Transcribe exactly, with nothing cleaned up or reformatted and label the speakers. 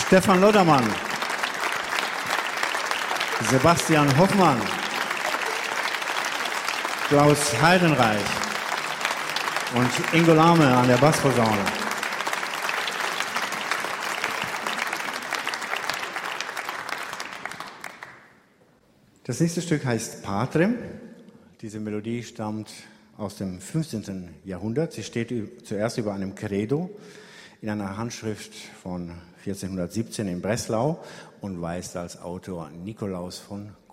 Speaker 1: Stefan Loddermann, Sebastian Hoffmann, Klaus Heidenreich und Ingo Lahme an der Bassposaune. Das nächste Stück heißt Patrem. Diese Melodie stammt aus dem fünfzehnten Jahrhundert. Sie steht zuerst über einem Credo in einer Handschrift von vierzehnhundertsiebzehn in Breslau und weist als Autor Nikolaus von